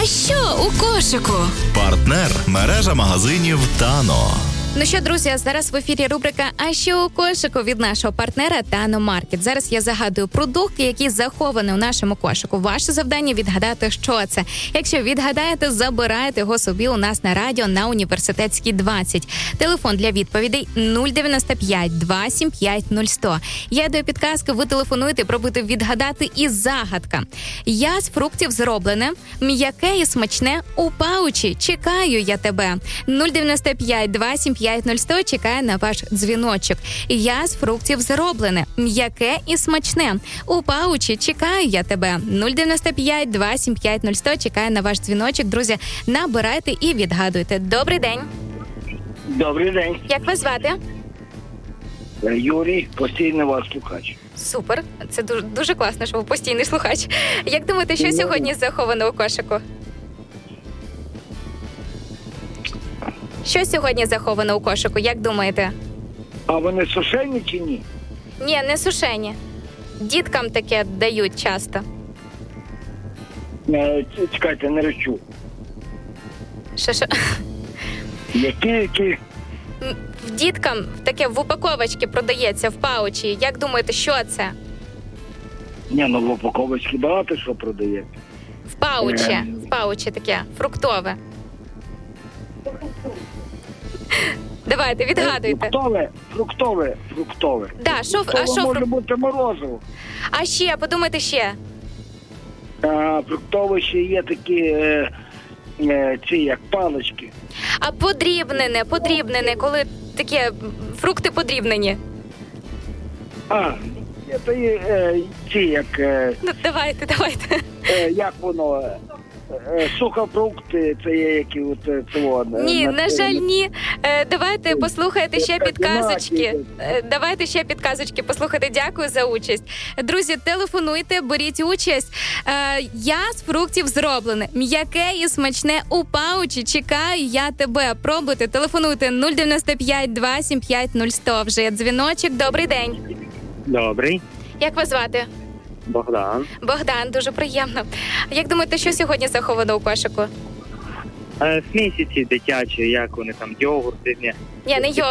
що у кошику? Партнер – мережа магазинів «Тано». Ну що, друзі, зараз в ефірі рубрика «А що у кошику» від нашого партнера «Тано Маркет». Зараз я загадую продукти, які заховані у нашому кошику. Ваше завдання – відгадати, що це. Якщо відгадаєте, забирайте його собі у нас на радіо на Університетській 20. Телефон для відповідей 095 275 0100. Я даю підказки, ви телефонуєте, пробуйте відгадати і загадка. Я з фруктів зроблене, м'яке і смачне у паучі. Чекаю я тебе. 095 275 0100 чекає на ваш дзвіночок. Я з фруктів зроблене, м'яке і смачне. У паучі чекаю я тебе. 095 275 0100 чекає на ваш дзвіночок. Друзі, набирайте і відгадуйте. Добрий день. Добрий день. Як вас звати? Юрій, постійний ваш слухач. Супер. Це дуже класно, що ви постійний слухач. Як думаєте, що сьогодні заховано у кошику? Що сьогодні заховано у кошику, як думаєте? А вони сушені чи ні? Ні, не сушені. Діткам таке дають часто. Чекайте, не речу. Що? Які? Діткам таке в упаковочці продається, в паучі. Як думаєте, що це? Ні, ну в упаковочці багато що продається. В паучі таке, фруктове. Давайте, відгадуйте. Фруктове. Да, Може бути морозиво. А ще, подумайте ще. Фруктове ще є такі, ці як палички. А подрібнене, коли такі фрукти подрібнені. Це є ці як... Ну, давайте. Як воно... Сухофрукти, це є які от цього. Ні, на жаль, ні. Давайте послухайте ще підказочки. Давайте ще підказочки послухайте. Дякую за участь. Друзі, телефонуйте, беріть участь. Я з фруктів зроблене. М'яке і смачне у паучі. Чекаю я тебе. Пробуйте, телефонуйте 095 275 0100. Вже є дзвіночок. Добрий день. Добрий. Як вас звати? Богдан. Богдан, дуже приємно. Як думаєте, що сьогодні заховано у кошику? Смісі ці дитячі, як вони там, йогурти, ні. Ні, не йогурт.